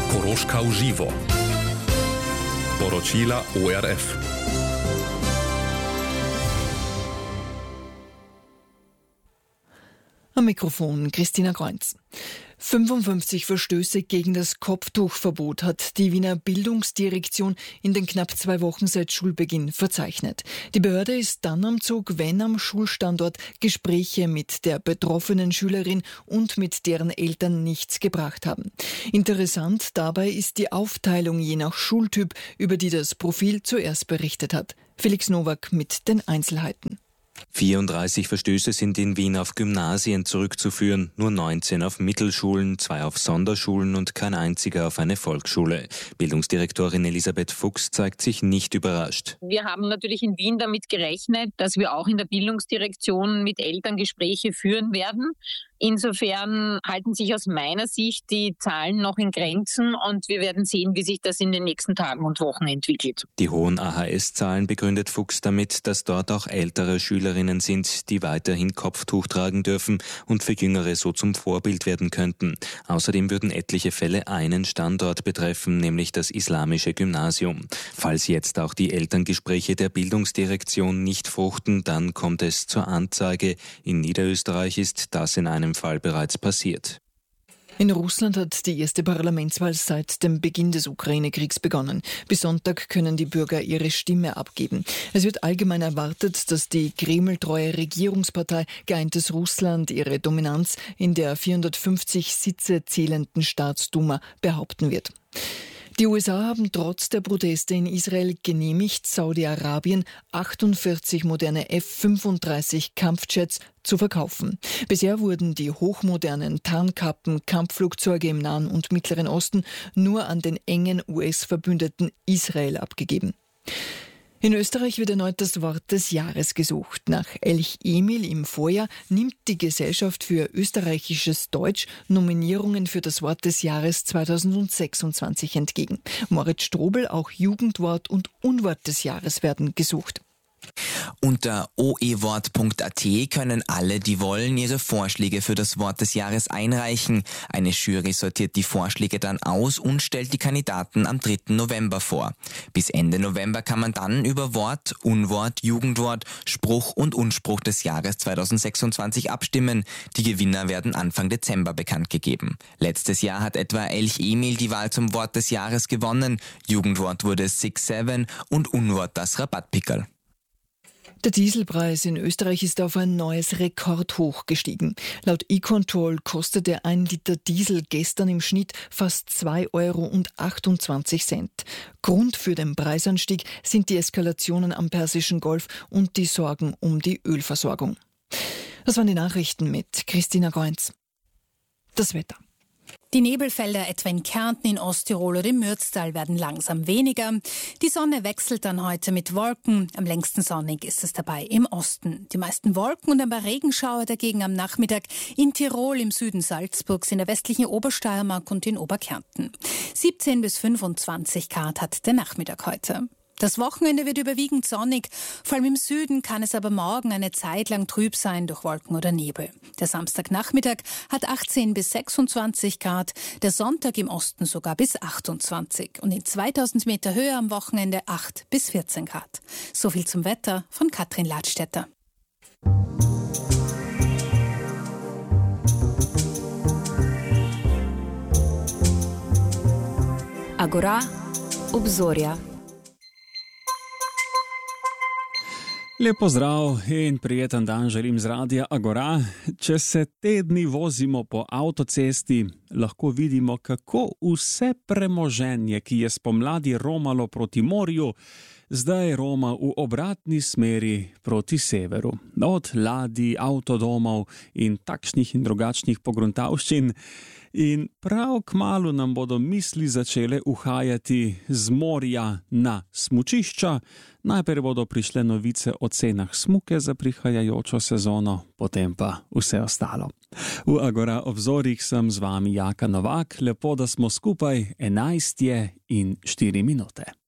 Koroška v živo. Poročila ORF. Am Mikrofon Christina Kreunz. 55 Verstöße gegen das Kopftuchverbot hat die Wiener Bildungsdirektion in den knapp 2 Wochen seit Schulbeginn verzeichnet. Die Behörde ist dann am Zug, wenn am Schulstandort Gespräche mit der betroffenen Schülerin und mit deren Eltern nichts gebracht haben. Interessant dabei ist die Aufteilung je nach Schultyp, über die das Profil zuerst berichtet hat. Felix Nowak mit den Einzelheiten. 34 Verstöße sind in Wien auf Gymnasien zurückzuführen, nur 19 auf Mittelschulen, 2 auf Sonderschulen und kein einziger auf eine Volksschule. Bildungsdirektorin Elisabeth Fuchs zeigt sich nicht überrascht. Wir haben natürlich in Wien damit gerechnet, dass wir auch in der Bildungsdirektion mit Eltern Gespräche führen werden. Insofern halten sich aus meiner Sicht die Zahlen noch in Grenzen und wir werden sehen, wie sich das in den nächsten Tagen und Wochen entwickelt. Die hohen AHS-Zahlen begründet Fuchs damit, dass dort auch ältere Schülerinnen sind, die weiterhin Kopftuch tragen dürfen und für Jüngere so zum Vorbild werden könnten. Außerdem würden etliche Fälle einen Standort betreffen, nämlich das islamische Gymnasium. Falls jetzt auch die Elterngespräche der Bildungsdirektion nicht fruchten, dann kommt es zur Anzeige. In Niederösterreich ist das in einem Fall bereits passiert. In Russland hat die erste Parlamentswahl seit dem Beginn des Ukraine-Kriegs begonnen. Bis Sonntag können die Bürger ihre Stimme abgeben. Es wird allgemein erwartet, dass die Kreml-treue Regierungspartei Geeintes Russland ihre Dominanz in der 450 Sitze zählenden Staatsduma behaupten wird. Die USA haben trotz der Proteste in Israel genehmigt, Saudi-Arabien 48 moderne F-35 Kampfjets zu verkaufen. Bisher wurden die hochmodernen Tarnkappen-Kampfflugzeuge im Nahen und Mittleren Osten nur an den engen US-Verbündeten Israel abgegeben. In Österreich wird erneut das Wort des Jahres gesucht. Nach Elch Emil im Vorjahr nimmt die Gesellschaft für österreichisches Deutsch Nominierungen für das Wort des Jahres 2026 entgegen. Moritz Strobel, auch Jugendwort und Unwort des Jahres werden gesucht. Unter oewort.at können alle, die wollen, ihre Vorschläge für das Wort des Jahres einreichen. Eine Jury sortiert die Vorschläge dann aus und stellt die Kandidaten am 3. November vor. Bis Ende November kann man dann über Wort, Unwort, Jugendwort, Spruch und Unspruch des Jahres 2026 abstimmen. Die Gewinner werden Anfang Dezember bekannt gegeben. Letztes Jahr hat etwa Elch Emil die Wahl zum Wort des Jahres gewonnen. Jugendwort wurde 6-7 und Unwort das Rabattpickerl. Der Dieselpreis in Österreich ist auf ein neues Rekordhoch gestiegen. Laut e-Control kostete 1 Liter Diesel gestern im Schnitt fast 2,28 €. Grund für den Preisanstieg sind die Eskalationen am Persischen Golf und die Sorgen um die Ölversorgung. Das waren die Nachrichten mit Christina Kreunz. Das Wetter. Die Nebelfelder etwa in Kärnten, in Osttirol oder im Mürztal werden langsam weniger. Die Sonne wechselt dann heute mit Wolken. Am längsten sonnig ist es dabei im Osten. Die meisten Wolken und ein paar Regenschauer dagegen am Nachmittag in Tirol, im Süden Salzburgs, in der westlichen Obersteiermark und in Oberkärnten. 17 bis 25 Grad hat der Nachmittag heute. Das Wochenende wird überwiegend sonnig, vor allem im Süden kann es aber morgen eine Zeit lang trüb sein durch Wolken oder Nebel. Der Samstagnachmittag hat 18 bis 26 Grad, der Sonntag im Osten sogar bis 28 und in 2000 Meter Höhe am Wochenende 8 bis 14 Grad. So viel zum Wetter von Katrin Ladstätter. Agora, obzorja. Lep pozdrav in prijeten dan želim z radia Agora. Če se te dni vozimo po avtocesti, lahko vidimo, kako vse premoženje, ki je spomladi romalo proti morju, zdaj roma v obratni smeri proti severu. Od ladij, avtodomov in takšnih in drugačnih pogruntavščin. In prav kmalu nam bodo misli začele uhajati z morja na smučišča. Najprej bodo prišle novice o cenah smuke za prihajajočo sezono, potem pa vse ostalo. V Agora obzorjih sem z vami Jaka Novak. Lepo, da smo skupaj, 11:04.